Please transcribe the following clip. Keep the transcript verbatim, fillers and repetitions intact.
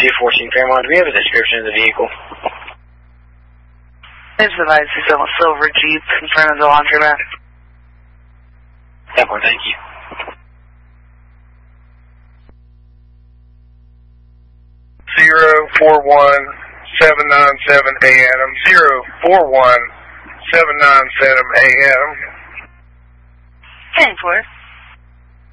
two fourteen Fairmont. Do we have a description of the vehicle? It's the nice silver Jeep in front of the laundromat. That one, thank you. Zero four one seven nine seven A M. Zero four one seven nine seven A M. Ten four.